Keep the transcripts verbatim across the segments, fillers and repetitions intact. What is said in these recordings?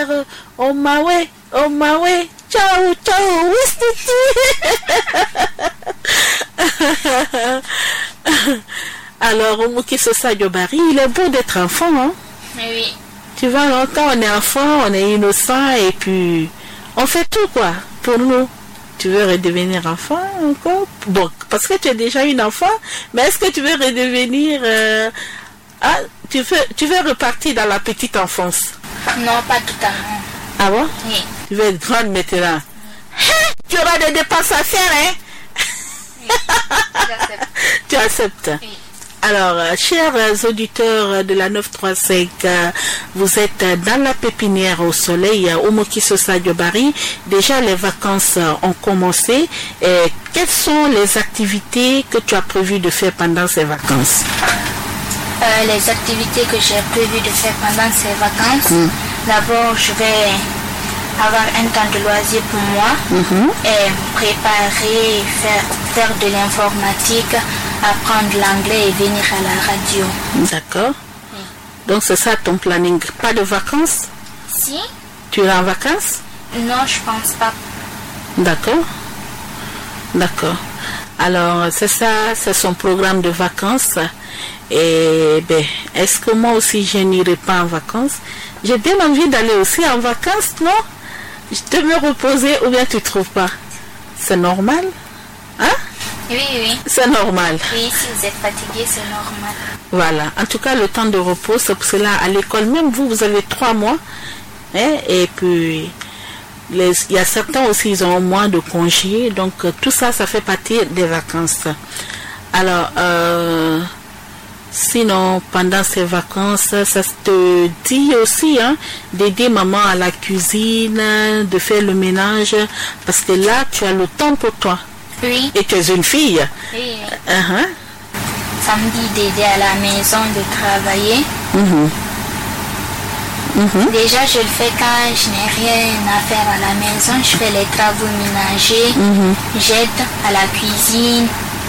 cher. Oh Mawe, oh Mawe, ciao, ciao, Wistiti. Alors, Omuki Sosa Diobari, il est beau d'être enfant, hein? Oui. Tu vois, longtemps on est enfant, on est innocent et puis on fait tout quoi pour nous. Tu veux redevenir enfant encore? Bon, parce que tu es déjà une enfant, mais est-ce que tu veux redevenir... Euh, ah, tu veux, tu veux repartir dans la petite enfance? Non, pas totalement. Ah bon? Oui. Tu veux être grande maintenant? Oui. Tu auras des dépenses à faire, hein? Oui. J'accepte. Tu acceptes? Oui. Alors, euh, chers auditeurs de la neuf cent trente-cinq, euh, vous êtes dans la pépinière au soleil, au Omuki Sosa Diobari. Déjà, les vacances euh, ont commencé. Et quelles sont les activités que tu as prévu de faire pendant ces vacances? euh, Les activités que j'ai prévu de faire pendant ces vacances, mm. D'abord, je vais avoir un temps de loisir pour moi, mm-hmm. et préparer, faire, faire de l'informatique, apprendre l'anglais et venir à la radio. D'accord. Oui. Donc c'est ça ton planning. Pas de vacances? Si. Tu es en vacances? Non, je pense pas. D'accord. D'accord. Alors c'est ça, c'est son programme de vacances. Et ben, est-ce que moi aussi je n'irai pas en vacances? J'ai bien envie d'aller aussi en vacances, non? Je te me reposer ou bien tu trouves pas? C'est normal? Hein? Oui, oui. C'est normal. Oui, si vous êtes fatigué, c'est normal. Voilà. En tout cas, le temps de repos, c'est pour cela, à l'école, même vous, vous avez trois mois. Hein, et puis, les, il y a certains aussi, ils ont un mois de congé. Donc, tout ça, ça fait partie des vacances. Alors, euh, sinon, pendant ces vacances, ça te dit aussi hein, d'aider maman à la cuisine, de faire le ménage. Parce que là, tu as le temps pour toi. Oui. Et tu es une fille? Oui. Uh-huh. Ça me dit d'aider à la maison, de travailler. Mm-hmm. Mm-hmm. Déjà, je le fais quand je n'ai rien à faire à la maison. Je fais les travaux ménagers. Mm-hmm. J'aide à la cuisine.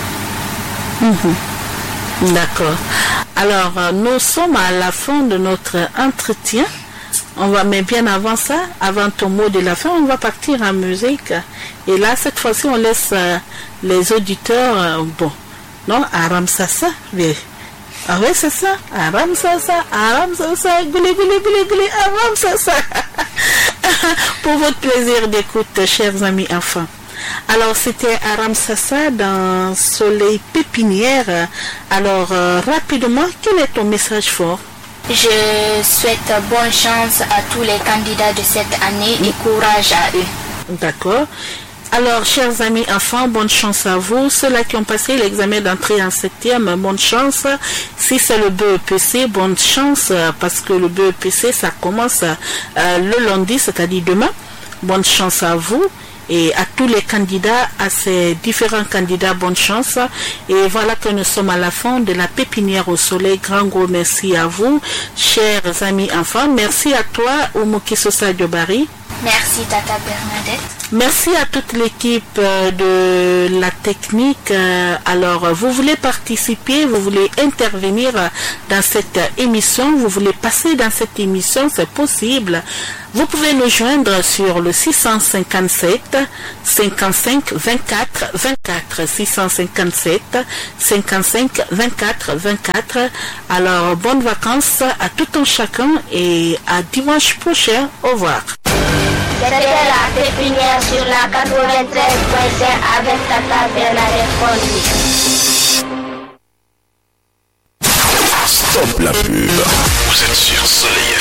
Mm-hmm. D'accord. Alors, euh, nous sommes à la fin de notre entretien. On va, mais bien avant ça, avant ton mot de la fin, on va partir en musique. Et là, cette fois-ci, on laisse euh, les auditeurs, euh, bon, non, Aram Sassa, mais, ah oui, c'est ça, Aram Sassa, Aram Sassa, goulé, goulé, goulé, goulé, Aram Sassa. Pour votre plaisir d'écoute, chers amis enfants. Alors, c'était Aram Sassa dans Soleil Pépinière. Alors, euh, rapidement, quel est ton message fort? Je souhaite bonne chance à tous les candidats de cette année et courage à eux. D'accord. Alors, chers amis enfants, bonne chance à vous. Ceux-là qui ont passé l'examen d'entrée en septième, bonne chance. Si c'est le B E P C, bonne chance parce que le B E P C, ça commence euh, le lundi, c'est-à-dire demain. Bonne chance à vous. Et à tous les candidats, à ces différents candidats, bonne chance. Et voilà que nous sommes à la fin de la pépinière au soleil. Grand gros merci à vous, chers amis enfants. Merci à toi, Omuki Sosa Diobari. Merci, Tata Bernadette. Merci à toute l'équipe de la technique. Alors, vous voulez participer, vous voulez intervenir dans cette émission, vous voulez passer dans cette émission, c'est possible. Vous pouvez nous joindre sur le six cent cinquante-sept cinquante-cinq vingt-quatre vingt-quatre six cent cinquante-sept cinquante-cinq vingt-quatre vingt-quatre. Alors, bonnes vacances à tout un chacun et à dimanche prochain. Au revoir. C'était la pépinière sur la quatre-vingt-treize point cinq avec Tata Bernadette Conduit. Stop la pub. Vous êtes sur Soleil F M.